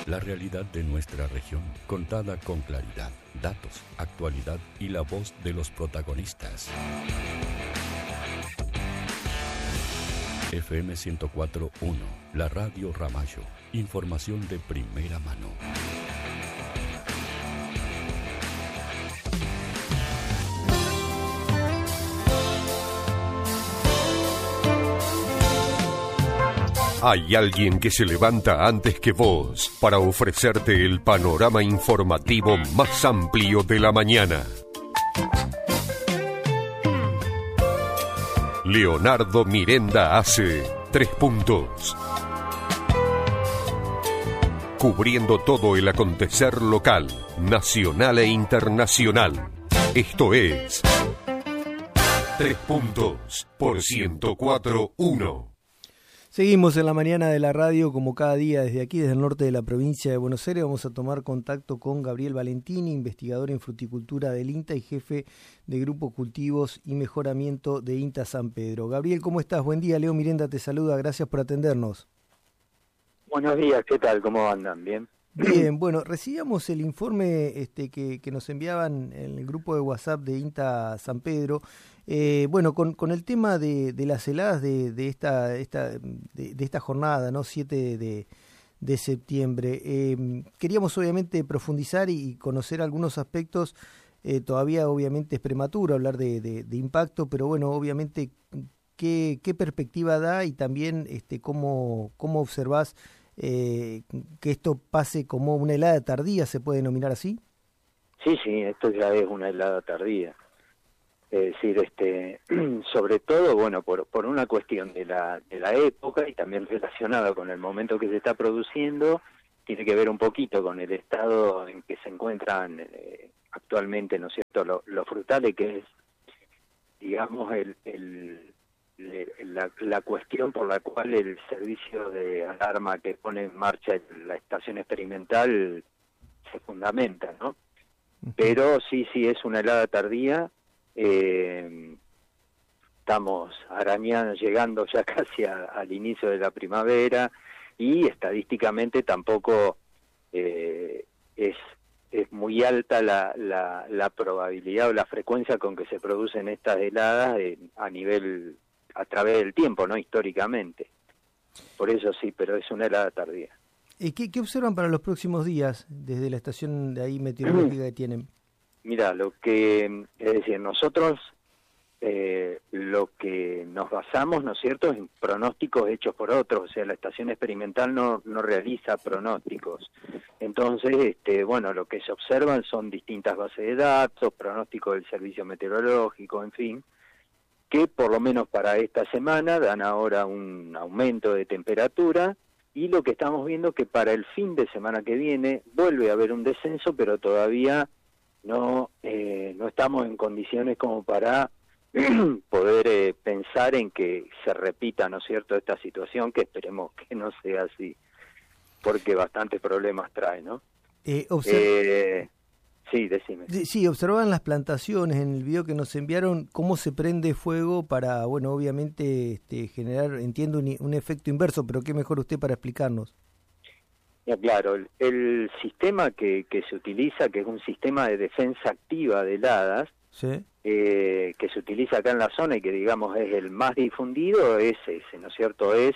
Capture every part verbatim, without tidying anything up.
La realidad de nuestra región, contada con claridad, datos, actualidad y la voz de los protagonistas. F M ciento cuatro punto uno, la Radio Ramallo. Información de primera mano. Hay alguien que se levanta antes que vos para ofrecerte el panorama informativo más amplio de la mañana. Leonardo Mirenda hace Tres Puntos. Cubriendo todo el acontecer local, nacional e internacional. Esto es Tres Puntos por ciento cuatro punto uno. Seguimos en la mañana de la radio, como cada día desde aquí, desde el norte de la provincia de Buenos Aires. Vamos a tomar contacto con Gabriel Valentini, investigador en fruticultura del INTA y jefe de Grupo Cultivos y Mejoramiento de INTA San Pedro. Gabriel, ¿cómo estás? Buen día, Leo Mirenda te saluda, gracias por atendernos. Buenos días, ¿qué tal? ¿Cómo andan? ¿Bien? Bien, bueno, recibíamos el informe este, que, que nos enviaban en el grupo de WhatsApp de INTA San Pedro. Eh, bueno, con, con el tema de, de las heladas de, de, esta, esta, de, de esta jornada, ¿no? siete de septiembre. Eh, queríamos obviamente profundizar y conocer algunos aspectos. Eh, todavía obviamente es prematuro hablar de, de, de impacto, pero bueno, obviamente qué, qué perspectiva da y también este, cómo, cómo observás eh, que esto pase como una helada tardía, ¿se puede denominar así? Sí, sí, esto ya es una helada tardía. Es decir, este, sobre todo, bueno, por, por una cuestión de la, de la época y también relacionada con el momento que se está produciendo, tiene que ver un poquito con el estado en que se encuentran eh, actualmente, ¿no es cierto?, los, los frutales, que es, digamos, el, el, el, la, la cuestión por la cual el servicio de alarma que pone en marcha la estación experimental se fundamenta, ¿no? Pero sí, sí, es una helada tardía. Eh, estamos arañando, llegando ya casi a, al inicio de la primavera y estadísticamente tampoco eh, es, es muy alta la, la, la probabilidad o la frecuencia con que se producen estas heladas eh, a nivel, a través del tiempo, ¿no? Históricamente. Por eso sí, pero es una helada tardía. ¿Y qué, qué observan para los próximos días desde la estación de ahí meteorológica que tienen? Mira, lo que, es decir, nosotros eh, lo que nos basamos, ¿no es cierto?, en pronósticos hechos por otros, o sea, la estación experimental no, no realiza pronósticos. Entonces, este, bueno, lo que se observan son distintas bases de datos, pronósticos del servicio meteorológico, en fin, que por lo menos para esta semana dan ahora un aumento de temperatura, y lo que estamos viendo que para el fin de semana que viene vuelve a haber un descenso, pero todavía no eh, no estamos en condiciones como para poder eh, pensar en que se repita, ¿no es cierto?, esta situación, que esperemos que no sea así, porque bastantes problemas trae, ¿no? Eh, observ... eh, sí, decime. Sí, observaban las plantaciones en el video que nos enviaron, cómo se prende fuego para, bueno, obviamente este, generar, entiendo, un, un efecto inverso, pero qué mejor usted para explicarnos. Ya, claro, el, el sistema que, que se utiliza, que es un sistema de defensa activa de heladas, ¿sí? eh, que se utiliza acá en la zona y que digamos es el más difundido, es ese, ¿no es cierto?, es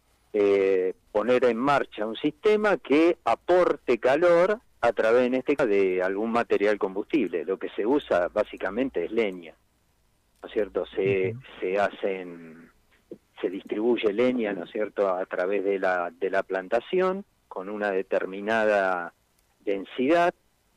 eh, poner en marcha un sistema que aporte calor a través, en este caso, de algún material combustible. Lo que se usa básicamente es leña, ¿no es cierto? Se, uh-huh. se hacen, se distribuye leña, ¿no es cierto?, a través de la, de la plantación, con una determinada densidad.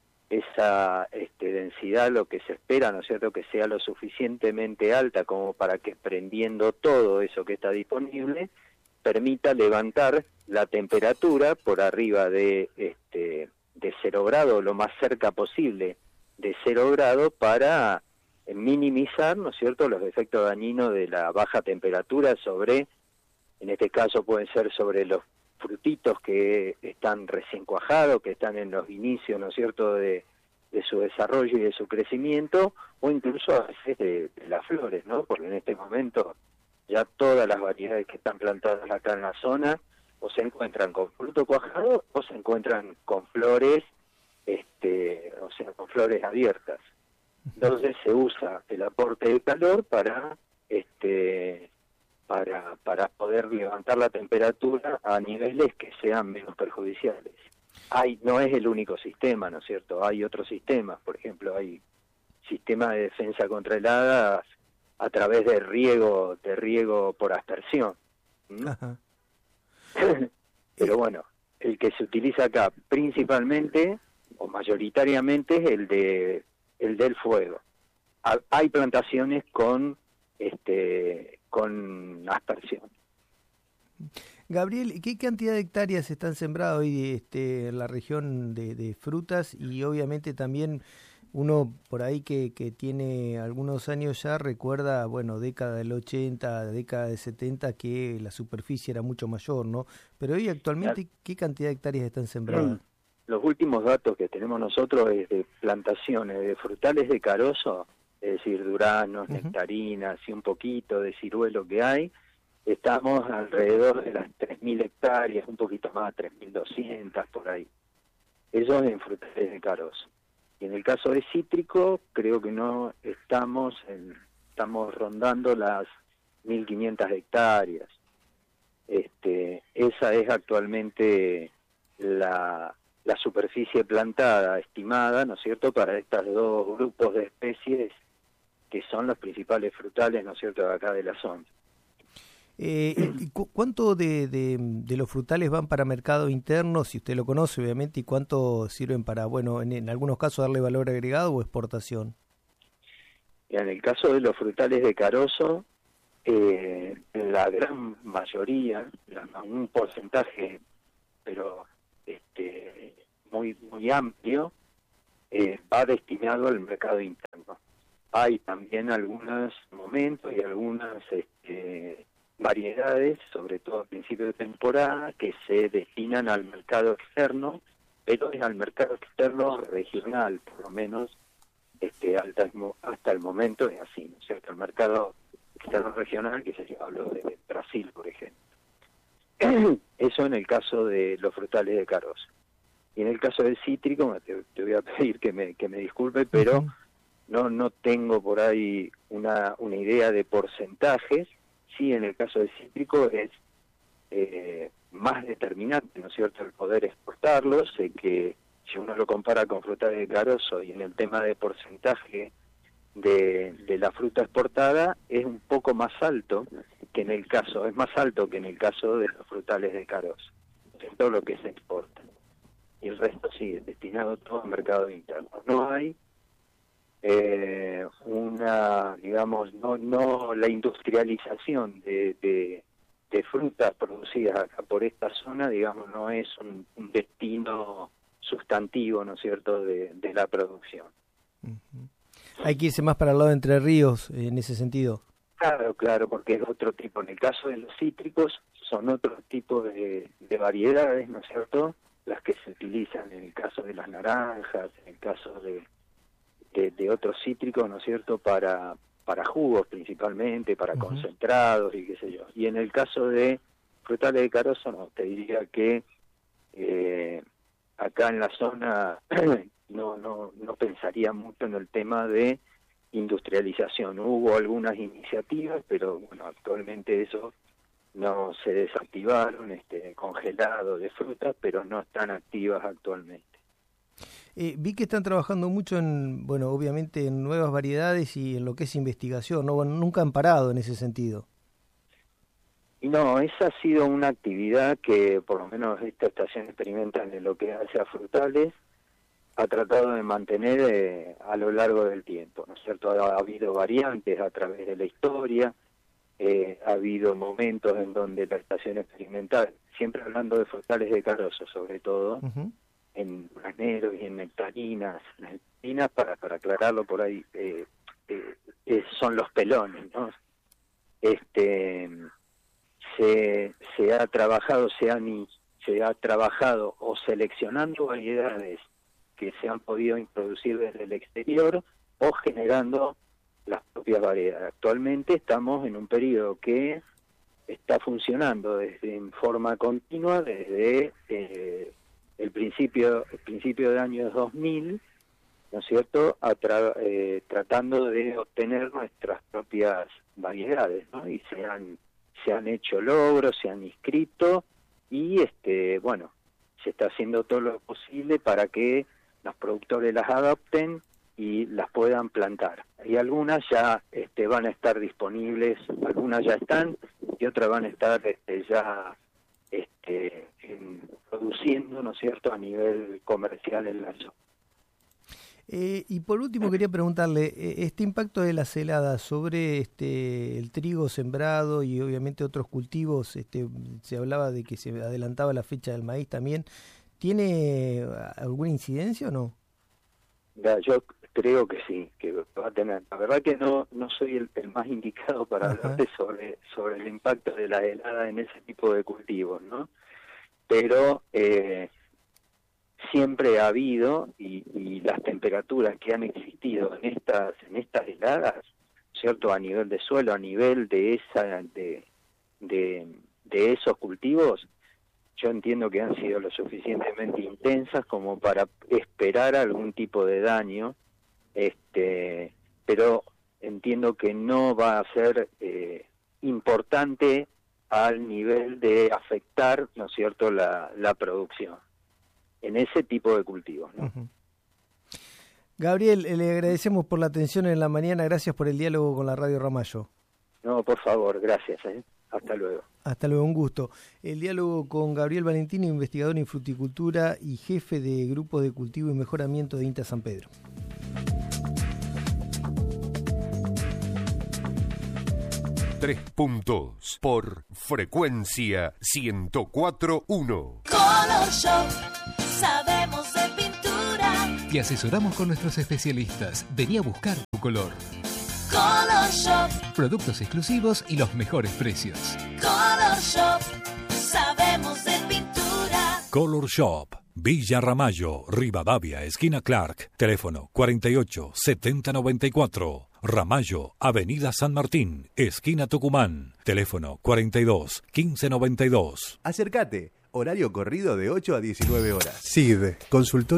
Esa este, densidad, lo que se espera, ¿no es cierto?, que sea lo suficientemente alta como para que, prendiendo todo eso que está disponible, permita levantar la temperatura por arriba de este de cero grado, lo más cerca posible de cero grado, para minimizar, ¿no es cierto?, los efectos dañinos de la baja temperatura sobre, en este caso pueden ser sobre los frutitos que están recién cuajados, que están en los inicios, ¿no es cierto?, de, de su desarrollo y de su crecimiento, o incluso a veces de, de las flores, ¿no? Porque en este momento ya todas las variedades que están plantadas acá en la zona o se encuentran con fruto cuajado o se encuentran con flores, este, o sea, con flores abiertas. Entonces se usa el aporte de calor para este para para poder levantar la temperatura a niveles que sean menos perjudiciales. Hay no es el único sistema, ¿no es cierto? Hay otros sistemas, por ejemplo, hay sistemas de defensa contra heladas a través de riego de riego por aspersión. ¿Mm? Ajá. Pero bueno, el que se utiliza acá principalmente o mayoritariamente es el de el del fuego. Hay plantaciones con este con aspersión. Gabriel, ¿qué cantidad de hectáreas están sembradas hoy este, en la región de, de frutas? Y obviamente también uno por ahí que, que tiene algunos años ya recuerda, bueno, década del ochenta, década del setenta, que la superficie era mucho mayor, ¿no? Pero hoy actualmente, ¿qué cantidad de hectáreas están sembradas? Los últimos datos que tenemos nosotros es de plantaciones de frutales de carozo, es decir, duranos, uh-huh. nectarinas y un poquito de ciruelo que hay. Estamos alrededor de las tres mil hectáreas, un poquito más, tres mil doscientas por ahí. Eso en frutales de carozo. Y en el caso de cítrico, creo que no estamos en, estamos rondando las mil quinientas hectáreas. Este, esa es actualmente la, la superficie plantada estimada, ¿no es cierto?, para estos dos grupos de especies que son los principales frutales, ¿no es cierto?, de acá de la zona. Eh, ¿cu- ¿Cuánto de, de, de los frutales van para mercado interno, si usted lo conoce obviamente, y cuánto sirven para, bueno, en, en algunos casos darle valor agregado o exportación? En el caso de los frutales de carozo, eh, la gran mayoría, la, un porcentaje, pero este muy muy amplio, eh, va destinado al mercado interno. Hay también algunos momentos y algunas este, variedades, sobre todo a principios de temporada, que se destinan al mercado externo, pero es al mercado externo regional, por lo menos este, hasta, hasta el momento es así, ¿no es cierto? El mercado externo regional, que se yo hablo de Brasil, por ejemplo. Eso en el caso de los frutales de carozo. Y en el caso del cítrico, te, te voy a pedir que me, que me disculpe, pero uh-huh. no no tengo por ahí una, una idea de porcentajes. Sí, en el caso del cítrico es eh, más determinante, ¿no es cierto?, el poder exportarlo. Sé que si uno lo compara con frutales de carozo y en el tema de porcentaje de, de la fruta exportada, es un poco más alto que en el caso, es más alto que en el caso de los frutales de carozo, en todo lo que se exporta. Y el resto sí, es destinado todo al mercado interno. No hay eh, una, digamos, no no la industrialización de, de, de frutas producidas acá por esta zona, digamos, no es un, un destino sustantivo, ¿no es cierto?, de, de la producción. Uh-huh. Hay que irse más para el lado de Entre Ríos en ese sentido. Claro, claro, porque es otro tipo. En el caso de los cítricos son otro tipo de, de variedades, ¿no es cierto?, las que se utilizan en el caso de las naranjas, en el caso de, de, de otros cítricos, ¿no es cierto?, para, para jugos principalmente, para uh-huh. concentrados y qué sé yo. Y en el caso de frutales de carozo, no, te diría que eh, acá en la zona no, no, no pensaría mucho en el tema de industrialización. Hubo algunas iniciativas, pero bueno, actualmente eso no se desactivaron, este, congelado de frutas, pero no están activas actualmente. Eh, vi que están trabajando mucho en, bueno, obviamente en nuevas variedades y en lo que es investigación, ¿no? Bueno, nunca han parado en ese sentido. Y no, esa ha sido una actividad que, por lo menos esta estación experimental en lo que hace a frutales, ha tratado de mantener eh, a lo largo del tiempo, ¿no es cierto? Ha, ha habido variantes a través de la historia, eh, ha habido momentos en donde la estación experimental, siempre hablando de frutales de carozo sobre todo, uh-huh. en graneros y en nectarinas, las nectarinas, para, para aclararlo por ahí, eh, eh, eh, son los pelones, ¿no? Este, se, se ha trabajado, se, han, se ha trabajado o seleccionando variedades que se han podido introducir desde el exterior o generando las propias variedades. Actualmente estamos en un periodo que está funcionando desde en forma continua desde eh, el principio el principio del año dos mil, ¿no es cierto?, a tra- eh, tratando de obtener nuestras propias variedades, ¿no? Y se han se han hecho logros, se han inscrito y este bueno, se está haciendo todo lo posible para que los productores las adopten y las puedan plantar. Y algunas ya este, van a estar disponibles, algunas ya están y otras van a estar este, ya este, en, produciendo, ¿no es cierto?, a nivel comercial en la zona. Eh, y por último quería preguntarle, este impacto de las heladas sobre este el trigo sembrado y obviamente otros cultivos, este se hablaba de que se adelantaba la fecha del maíz también, ¿tiene alguna incidencia o no? Ya, yo creo que sí, que va a tener. La verdad que no no soy el, el más indicado para Ajá. hablarte sobre sobre el impacto de la helada en ese tipo de cultivos, ¿no? Pero eh, siempre ha habido y, y las temperaturas que han existido en estas en estas heladas, cierto, a nivel de suelo, a nivel de esa de de, de esos cultivos, yo entiendo que han sido lo suficientemente intensas como para esperar algún tipo de daño, este, pero entiendo que no va a ser eh, importante al nivel de afectar, ¿no es cierto?, la, la producción en ese tipo de cultivos, ¿no? Uh-huh. Gabriel, le agradecemos por la atención en la mañana, gracias por el diálogo con la Radio Ramallo. No, por favor, gracias, ¿eh? Hasta luego. Hasta luego, un gusto. El diálogo con Gabriel Valentini, investigador en fruticultura y jefe de Grupo de Cultivo y Mejoramiento de INTA San Pedro. Tres puntos por frecuencia ciento cuatro punto uno. Color Shop, sabemos de pintura. Te asesoramos con nuestros especialistas. Vení a buscar tu color. Color Shop, productos exclusivos y los mejores precios. Color Shop, sabemos de pintura. Color Shop, Villa Ramallo, Rivadavia, esquina Clark. Teléfono cuarenta y ocho, setenta noventa y cuatro. Ramallo, Avenida San Martín, esquina Tucumán. Teléfono cuarenta y dos, quince noventa y dos. Acércate. Horario corrido de ocho a diecinueve horas. S I D, consultorio